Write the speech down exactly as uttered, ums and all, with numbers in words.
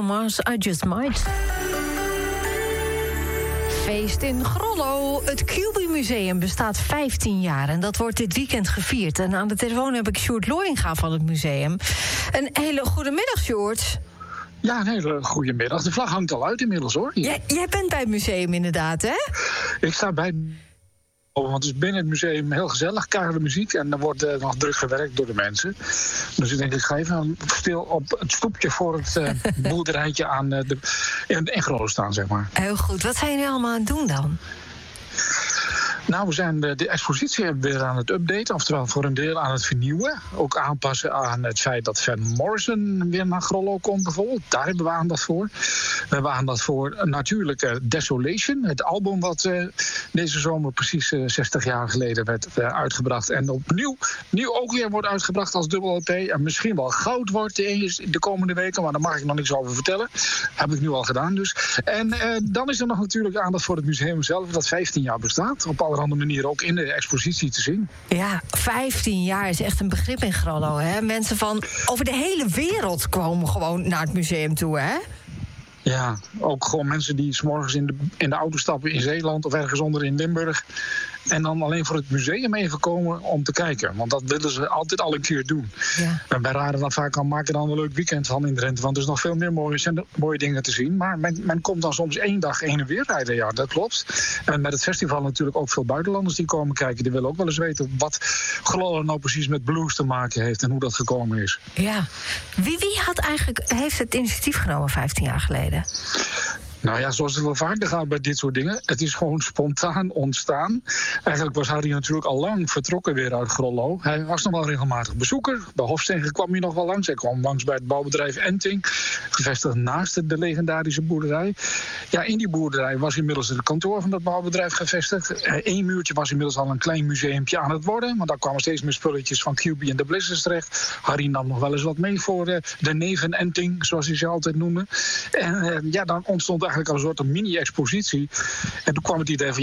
Mars, I Just Might. Feest in Grollo. Het Q B Museum bestaat vijftien jaar en dat wordt dit weekend gevierd. En aan de telefoon heb ik Sjoerd Looyinga van het museum. Een hele goede middag, Sjoerd. Ja, een hele goede middag. De vlag hangt al uit inmiddels, hoor. Jij, jij bent bij het museum inderdaad, hè? Ik sta bij... Want het is binnen het museum heel gezellig, keiharde muziek. En er wordt uh, nog druk gewerkt door de mensen. Dus ik denk, ik ga even stil op het stoepje voor het uh, boerderijtje aan uh, de, in, in Grollo staan, zeg maar. Heel goed. Wat zijn jullie allemaal aan het doen dan? Nou, we zijn de, de expositie weer aan het updaten, oftewel voor een deel aan het vernieuwen. Ook aanpassen aan het feit dat Van Morrison weer naar Grollo komt bijvoorbeeld. Daar hebben we aandacht voor. We hebben aandacht voor uh, natuurlijk uh, Desolation, het album wat uh, deze zomer precies uh, zestig jaar geleden werd uh, uitgebracht. En opnieuw nieuw ook weer wordt uitgebracht als dubbel L P. En misschien wel goud wordt de, de komende weken, maar daar mag ik nog niks over vertellen. Heb ik nu al gedaan dus. En uh, dan is er nog natuurlijk aandacht voor het museum zelf, dat vijftien jaar bestaat. Op alle andere manieren ook in de expositie te zien. Ja, vijftien jaar is echt een begrip in Grollo, hè? Mensen van over de hele wereld komen gewoon naar het museum toe, hè? Ja, ook gewoon mensen die 's morgens in de, in de auto stappen in Zeeland of ergens onder in Limburg. En dan alleen voor het museum even komen om te kijken. Want dat willen ze altijd al een keer doen. Ja. En bij Raden dat vaak kan maken dan een leuk weekend van in Drenthe. Want er is nog veel meer mooie, mooie dingen te zien. Maar men, men komt dan soms één dag heen en weer rijden. Ja, dat klopt. En met het festival natuurlijk ook veel buitenlanders die komen kijken. Die willen ook wel eens weten wat Grollo nou precies met blues te maken heeft. En hoe dat gekomen is. Ja. Wie, wie had eigenlijk, heeft het initiatief genomen vijftien jaar geleden? Nou ja, zoals het wel vaker gaat bij dit soort dingen. Het is gewoon spontaan ontstaan. Eigenlijk was Harry natuurlijk al lang vertrokken weer uit Grollo. Hij was nog wel regelmatig bezoeker. Bij Hofstegen kwam hij nog wel langs. Hij kwam langs bij het bouwbedrijf Enting, gevestigd naast de legendarische boerderij. Ja, in die boerderij was inmiddels het kantoor van dat bouwbedrijf gevestigd. Eén muurtje was inmiddels al een klein museumpje aan het worden. Want daar kwamen steeds meer spulletjes van Q B en de Blizzards terecht. Harry nam nog wel eens wat mee voor uh, de neven Enting, zoals hij ze altijd noemde. En uh, ja, dan ontstond eigenlijk al een soort mini-expositie. En toen kwam het idee van